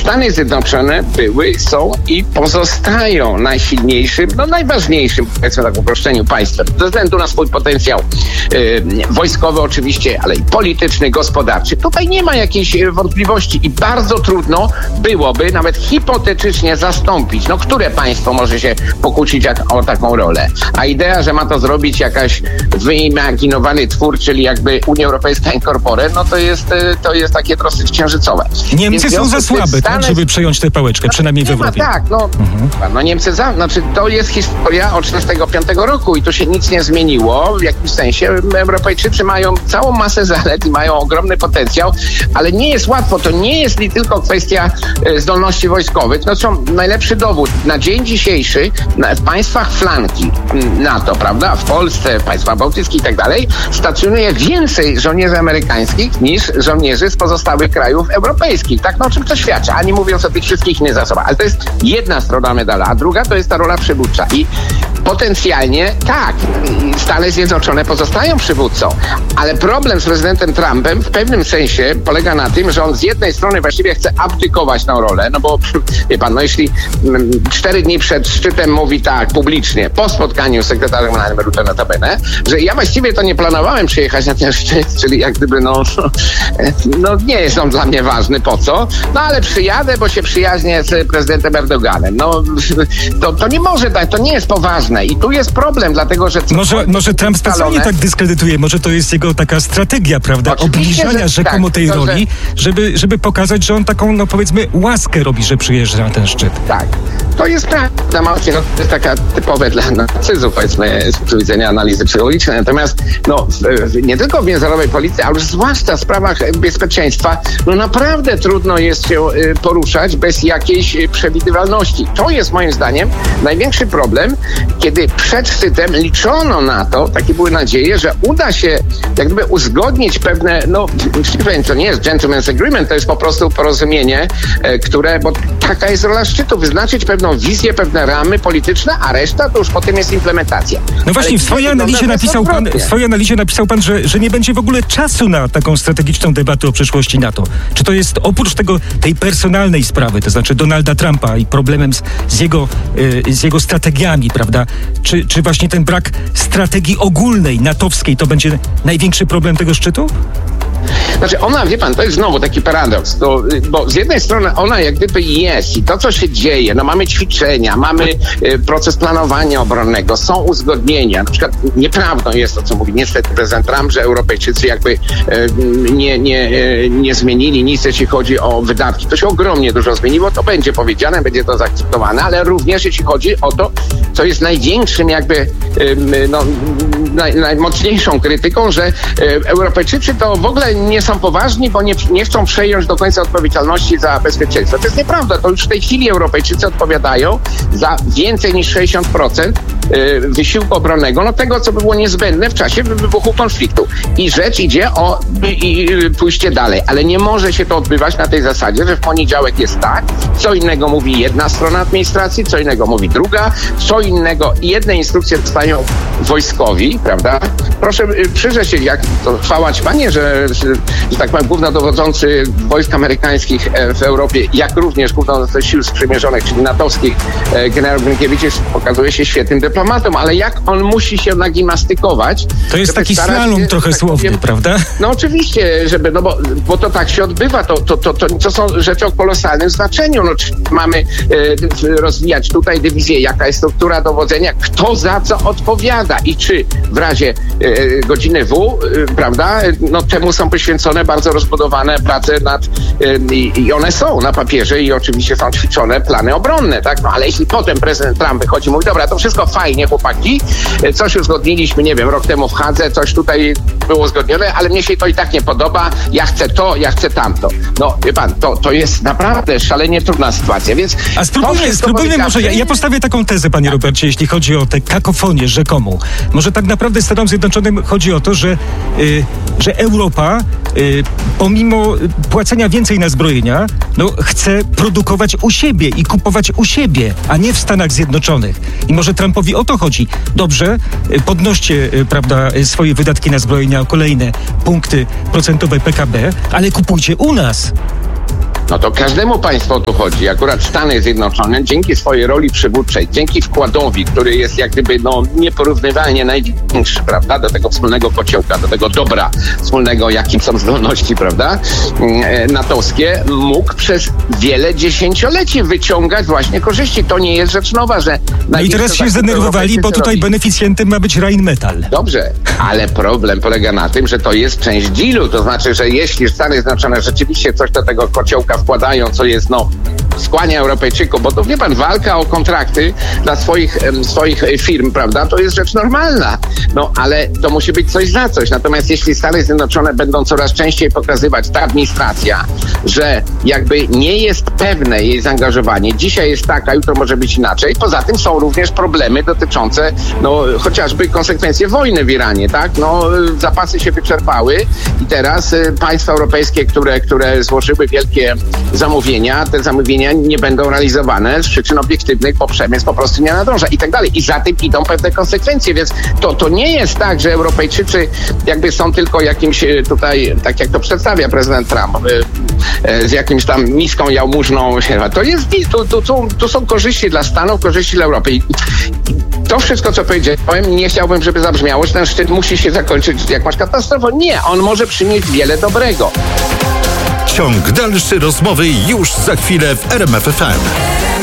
Stany Zjednoczone były, są i pozostają najsilniejszym, najważniejszym, powiedzmy tak w uproszczeniu, państwem. Ze względu na swój potencjał wojskowy oczywiście, ale i polityczny, gospodarczy. Tutaj nie ma jakiejś wątpliwości i bardzo trudno byłoby nawet hipotetycznie zastąpić. Które państwo może się pokłócić o taką rolę? A idea, że ma to zrobić jakaś wyimaginowany twór, czyli jakby Unia Europejska incorpore, to jest takie dosyć księżycowe. Niemcy są za słabe, tak, żeby przejąć tę pałeczkę, przynajmniej w Europie. Niemcy to jest historia od 1945 roku i tu się nic nie zmieniło. W jakimś sensie Europejczycy mają całą masę zalet i mają ogromny potencjał, ale nie jest łatwo. To nie jest tylko kwestia zdolności wojskowych. Zresztą najlepszy dowód na dzień dzisiejszy w państwach flanki NATO, prawda, w Polsce, w państwach bałtyckich i tak dalej, stacjonuje więcej żołnierzy amerykańskich niż żołnierzy z pozostałych krajów europejskich. Tak, o czym to świadczy? A nie mówiąc o tych wszystkich innych zasobach. Ale to jest jedna strona medala, a druga to jest ta rola przywódcza. I potencjalnie tak, Stany Zjednoczone pozostają przywódcą, ale problem z prezydentem Trumpem w pewnym sensie polega na tym, że on z jednej strony właściwie chce abdykować na rolę, bo wie pan, jeśli 4 dni przed szczytem mówi tak publicznie, po spotkaniu z sekretarzem generalnym Rutte notabene, że ja właściwie to nie planowałem przyjechać na ten szczyt, czyli jak gdyby nie jest on dla mnie ważny, po co? Ale przyjadę, bo się przyjaźnię z prezydentem Erdoganem. To nie może tak, to nie jest poważne i tu jest problem, dlatego że... Może Trump specjalnie tak dyskredytuje, może to jest jego taka strategia, prawda, obliżania rzekomo tej roli, żeby pokazać, że on taką, powiedzmy, łaskę robi, że przyjeżdża na ten szczyt. Tak, to jest prawda, to jest taka typowe dla narcyzów, powiedzmy, z punktu widzenia analizy psychologicznej, natomiast nie tylko w międzynarodowej polityce, ale zwłaszcza w sprawach bezpieczeństwa, naprawdę trudno jest się poruszać bez jakiejś przewidywalności. To jest moim zdaniem największy problem, kiedy przed szczytem liczono na to, takie były nadzieje, że uda się jak gdyby uzgodnić pewne, to nie jest gentleman's agreement, to jest po prostu porozumienie, bo taka jest rola szczytu, wyznaczyć pewną wizję, pewne ramy polityczne, a reszta to już potem jest implementacja. Właśnie, w swojej analizie napisał pan, że nie będzie w ogóle czasu na taką strategiczną debatę o przyszłości NATO. Czy to jest oprócz tej personalnej sprawy, to znaczy Donalda Trumpa i problemem z jego strategiami, prawda? Czy właśnie ten brak strategii ogólnej, natowskiej, to będzie największy problem tego szczytu? Ona, wie pan, to jest znowu taki paradoks, bo z jednej strony ona jak gdyby jest i to, co się dzieje, mamy ćwiczenia, mamy proces planowania obronnego, są uzgodnienia. Na przykład nieprawdą jest to, co mówi niestety prezydent Trump, że Europejczycy jakby nie zmienili nic, jeśli chodzi o wydatki. To się ogromnie dużo zmieniło, to będzie powiedziane, będzie to zaakceptowane, ale również jeśli chodzi o to, co jest największym jakby najmocniejszą krytyką, że Europejczycy to w ogóle nie są poważni, bo nie chcą przejąć do końca odpowiedzialności za bezpieczeństwo. To jest nieprawda. To już w tej chwili Europejczycy odpowiadają za więcej niż 60% wysiłku obronnego, tego, co by było niezbędne w czasie wybuchu konfliktu. I rzecz idzie o pójście dalej. Ale nie może się to odbywać na tej zasadzie, że w poniedziałek jest tak, co innego mówi jedna strona administracji, co innego mówi druga, co innego jedne instrukcje dostają wojskowi, prawda? Proszę przyjrzeć się, jak to chwała ci panie, że tak powiem, głównodowodzący wojsk amerykańskich w Europie, jak również głównodowodzący sił sprzymierzonych, czyli natowskich, generał Grynkiewiczus okazuje się świetnym dyplomatą, ale jak on musi się nagimastykować. To jest taki slalom trochę słowny, prawda? Oczywiście, bo to tak się odbywa, to są rzeczy o kolosalnym znaczeniu. Czy mamy rozwijać tutaj dywizję, jaka jest struktura dowodzenia, kto za co odpowiada i czy w razie godziny W, prawda, temu są poświęcone bardzo rozbudowane prace i one są na papierze i oczywiście są ćwiczone plany obronne, tak? Ale jeśli potem prezydent Trump wychodzi i mówi, dobra, to wszystko fajnie, chłopaki, coś uzgodniliśmy, nie wiem, rok temu w Hadze, coś tutaj było uzgodnione, ale mnie się to i tak nie podoba, ja chcę to, ja chcę tamto. Wie pan, to jest naprawdę szalenie trudna sytuacja, więc... A spróbujmy może, ja postawię taką tezę, panie Robercie, jeśli chodzi o tę kakofonię rzekomą. Może tak naprawdę Stanom Zjednoczonym chodzi o to, że Europa pomimo płacenia więcej na zbrojenia, chce produkować u siebie i kupować u siebie, a nie w Stanach Zjednoczonych. I może Trumpowi o to chodzi. Dobrze, podnoście, prawda, swoje wydatki na zbrojenia o kolejne punkty procentowe PKB, ale kupujcie u nas. no to każdemu państwu o to chodzi. Akurat Stany Zjednoczone dzięki swojej roli przywódczej, dzięki wkładowi, który jest jak gdyby nieporównywalnie największy, prawda, do tego wspólnego kociołka, do tego dobra wspólnego, jakim są zdolności, prawda, natowskie, mógł przez wiele dziesięcioleci wyciągać właśnie korzyści. To nie jest rzecz nowa, że... No i teraz się zdenerwowali, bo tutaj beneficjentem ma być Rheinmetall. Dobrze, ale problem polega na tym, że to jest część dealu, to znaczy, że jeśli Stany Zjednoczone rzeczywiście coś do tego kociołka wkładają, co jest, skłania Europejczyków, bo to wie pan, walka o kontrakty dla swoich firm, prawda, to jest rzecz normalna. Ale to musi być coś za coś. Natomiast jeśli Stany Zjednoczone będą coraz częściej pokazywać, ta administracja, że jakby nie jest pewne jej zaangażowanie, dzisiaj jest tak, a jutro może być inaczej. Poza tym są również problemy dotyczące, chociażby konsekwencje wojny w Iranie, tak? Zapasy się wyczerpały i teraz państwa europejskie, które złożyły wielkie zamówienia, te zamówienia nie będą realizowane z przyczyn obiektywnych, bo przemysł po prostu nie nadąża i tak dalej. I za tym idą pewne konsekwencje, więc to nie jest tak, że Europejczycy jakby są tylko jakimś tutaj, tak jak to przedstawia prezydent Trump, z jakimś tam niską jałmużną. To jest, tu są korzyści dla Stanów, korzyści dla Europy. I to wszystko, co powiedziałem, nie chciałbym, żeby zabrzmiało, że ten szczyt musi się zakończyć jakąś katastrofą. Nie, on może przynieść wiele dobrego. Ciąg dalszy rozmowy już za chwilę w RMF FM.